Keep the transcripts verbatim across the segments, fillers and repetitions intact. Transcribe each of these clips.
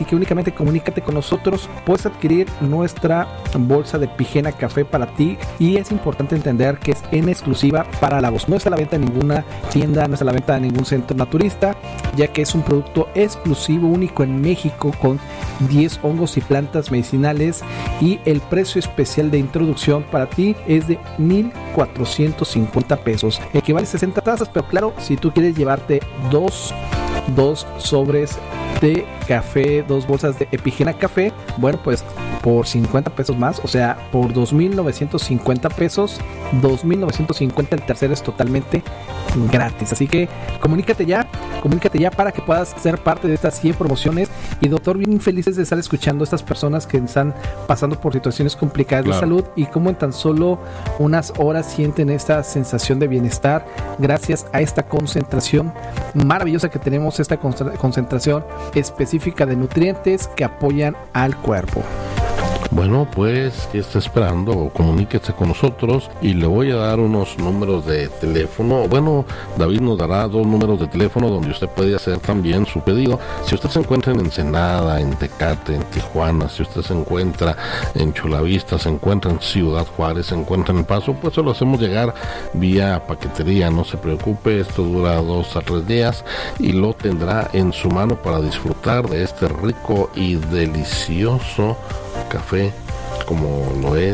y que únicamente comunícate con nosotros, puedes adquirir nuestra bolsa de Epigena Café para ti. Y es importante entender que es en exclusiva para la voz, no está a la venta en ninguna tienda, no está a la venta en ningún centro naturista, ya que es un producto exclusivo, único en México, con diez hongos y plantas medicinales, y el precio especial de introducción para ti es de mil cuatrocientos cincuenta pesos, equivale a sesenta tazas. Pero claro, si tú quieres llevarte dos dos sobres de café, dos bolsas de Epigena Café, bueno, pues por cincuenta pesos más, o sea, por dos mil novecientos cincuenta pesos, dos mil novecientos cincuenta, el tercero es totalmente gratis. Así que comunícate ya, comunícate ya para que puedas ser parte de estas cien promociones. Y doctor, bien felices de estar escuchando a estas personas que están pasando por situaciones complicadas claro. de salud, y cómo en tan solo unas horas sienten esta sensación de bienestar gracias a esta concentración maravillosa que tenemos, esta concentración específica de nutrientes que apoyan al cuerpo. Bueno, pues, ¿qué está esperando? Comuníquese con nosotros y le voy a dar unos números de teléfono. Bueno, David nos dará dos números de teléfono donde usted puede hacer también su pedido. Si usted se encuentra en Ensenada, en Tecate, en Tijuana, si usted se encuentra en Chulavista, se encuentra en Ciudad Juárez, se encuentra en El Paso, pues se lo hacemos llegar vía paquetería. No se preocupe, esto dura dos a tres días y lo tendrá en su mano para disfrutar de este rico y delicioso café, como lo es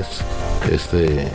este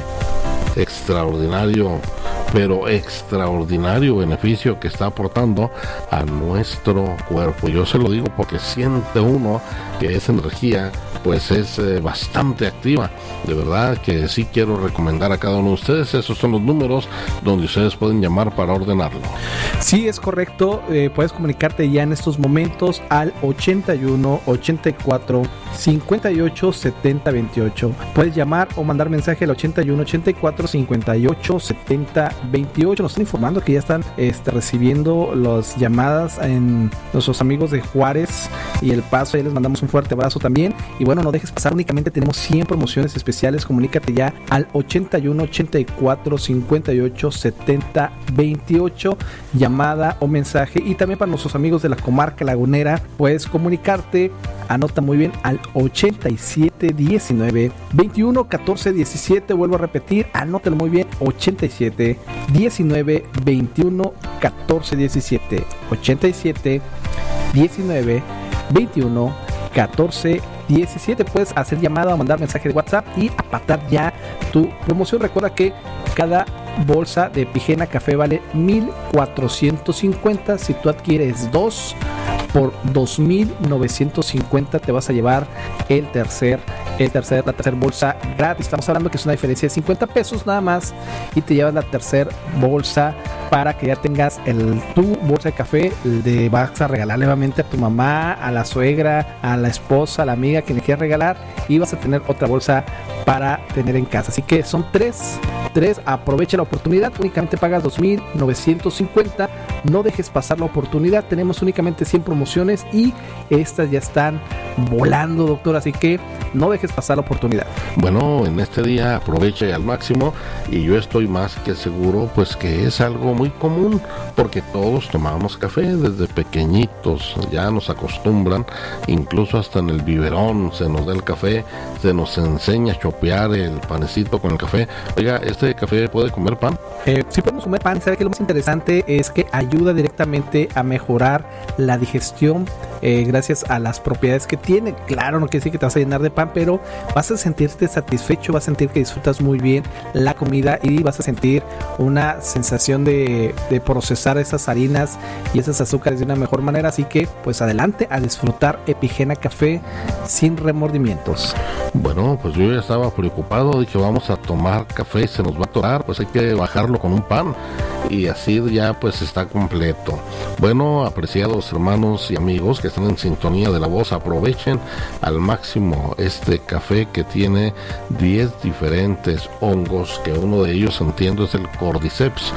extraordinario, pero extraordinario beneficio que está aportando a nuestro cuerpo. Yo se lo digo porque siente uno que esa energía pues es eh, bastante activa. De verdad que sí quiero recomendar a cada uno de ustedes. Esos son los números donde ustedes pueden llamar para ordenarlo. Sí, es correcto. Eh, puedes comunicarte ya en estos momentos al ochenta y uno, ochenta y cuatro, cincuenta y ocho, setenta, veintiocho. Puedes llamar o mandar mensaje al ochenta y uno, ochenta y cuatro, cincuenta y ocho, setenta, veintiocho. Nos están informando que ya están este, recibiendo las llamadas en nuestros amigos de Juárez y El Paso. Ahí les mandamos un fuerte abrazo también. Y bueno, no dejes pasar, únicamente tenemos cien promociones especiales. Comunícate ya al ochenta y uno, ochenta y cuatro, cincuenta y ocho, setenta, veintiocho, llamada o mensaje. Y también para nuestros amigos de la comarca lagunera, puedes comunicarte, anota muy bien, al ochenta y siete, diecinueve, veintiuno, catorce, diecisiete. Vuelvo a repetir, anótalo muy bien, ochenta y siete, diecinueve, veintiuno, catorce, diecisiete, ochenta y siete, diecinueve, veintiuno, catorce, diecisiete. Puedes hacer llamada o mandar mensaje de WhatsApp y apartar ya tu promoción. Recuerda que cada bolsa de Epigena Café vale mil cuatrocientos cincuenta. Si tú adquieres dos por dos mil novecientos cincuenta, te vas a llevar el tercer el tercer la tercera bolsa gratis. Estamos hablando que es una diferencia de cincuenta pesos nada más, y te llevas la tercera bolsa para que ya tengas el tu bolsa de café. De vas a regalar nuevamente a tu mamá, a la suegra, a la esposa, a la amiga que le quieras regalar, y vas a tener otra bolsa para tener en casa. Así que son tres, tres. Aprovecha la oportunidad, únicamente pagas dos mil novecientos cincuenta. No dejes pasar la oportunidad. Tenemos únicamente cien promociones y estas ya están volando, doctor, así que no dejes pasar la oportunidad. Bueno, en este día aproveche al máximo, y yo estoy más que seguro pues que es algo muy común, porque todos tomamos café desde pequeñitos, ya nos acostumbran, incluso hasta en el biberón se nos da el café, se nos enseña a chopear el panecito con el café. Oiga, ¿este café puede comer pan? Eh, sí podemos comer pan. ¿Sabe que lo más interesante es que ayuda directamente a mejorar la digestión eh, gracias a las propiedades que tiene? Claro, no quiere decir que te vas a llenar de pan, pero vas a sentirte satisfecho, vas a sentir que disfrutas muy bien la comida y vas a sentir una sensación de, de procesar esas harinas y esas azúcares de una mejor manera. Así que pues adelante a disfrutar Epigena Café sin remordimientos. Bueno, pues yo ya estaba preocupado, dije vamos a tomar café, se nos va a atorar, pues hay que bajarlo con un pan, y así ya pues está completo. Bueno, apreciados hermanos y amigos que están en sintonía de La Voz, aprovechen al máximo este café que tiene diez diferentes hongos, que uno de ellos entiendo es el Cordyceps.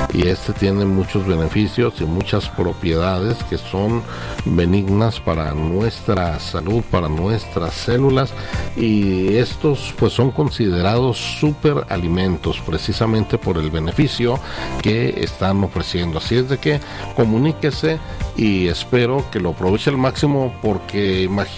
y este tiene muchos beneficios y muchas propiedades que son benignas para nuestra salud, para nuestras células, y estos pues son considerados superalimentos precisamente por el beneficio que están ofreciendo. Así es de que comuníquese y espero que lo aproveche al máximo, porque imagínate